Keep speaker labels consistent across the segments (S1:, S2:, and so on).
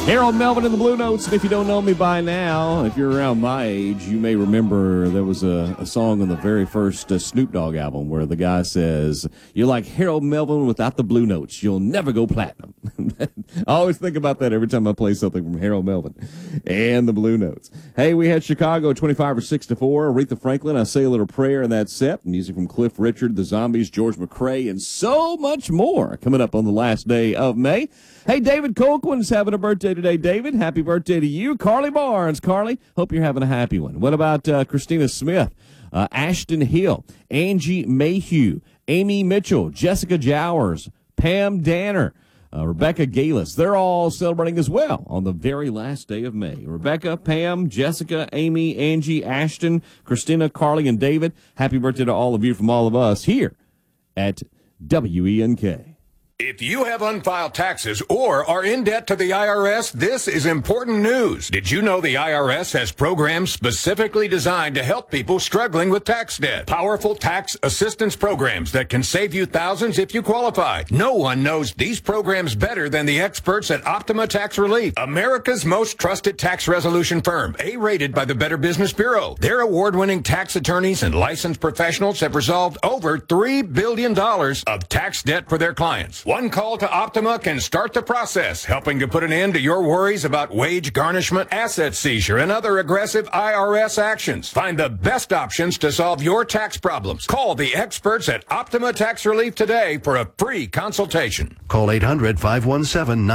S1: Harold Melvin and the Blue Notes, and if you don't know me by now, if you're around my age, you may remember there was a song on the very first Snoop Dogg album where the guy says, "You're like Harold Melvin without the Blue Notes. You'll never go platinum." I always think about that every time I play something from Harold Melvin and the Blue Notes. Hey, we had Chicago 25 or 6 to 4. Aretha Franklin, I Say a Little Prayer in that set. Music from Cliff Richard, The Zombies, George McCrae, and so much more coming up on the last day of May. Hey, David Colquhoun's having a birthday today. David, happy birthday to you. Carly Barnes. Carly, hope you're having a happy one. What about Christina Smith, Ashton Hill, Angie Mayhew, Amy Mitchell, Jessica Jowers, Pam Danner, Rebecca Galis? They're all celebrating as well on the very last day of May. Rebecca, Pam, Jessica, Amy, Angie, Ashton, Christina, Carly, and David. Happy birthday to all of you from all of us here at WENK.
S2: If you have unfiled taxes or are in debt to the IRS, this is important news. Did you know the IRS has programs specifically designed to help people struggling with tax debt? Powerful tax assistance programs that can save you thousands if you qualify. No one knows these programs better than the experts at Optima Tax Relief, America's most trusted tax resolution firm, A-rated by the Better Business Bureau. Their award-winning tax attorneys and licensed professionals have resolved over $3 billion of tax debt for their clients. One call to Optima can start the process, helping to put an end to your worries about wage garnishment, asset seizure, and other aggressive IRS actions. Find the best options to solve your tax problems. Call the experts at Optima Tax Relief today for a free consultation.
S3: Call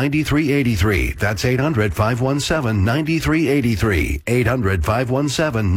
S3: 800-517-9383. That's 800-517-9383. 800-517-9383.